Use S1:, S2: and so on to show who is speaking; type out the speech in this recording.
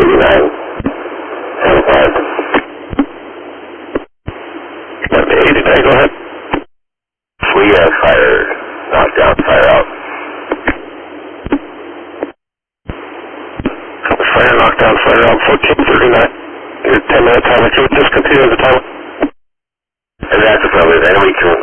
S1: 1439. 105. 89, go ahead. We have fire, knockdown, fire out. Fire, knockdown, fire out, 1439. Your 10 minutes, how much you just continue the time? And that's the problem, then we can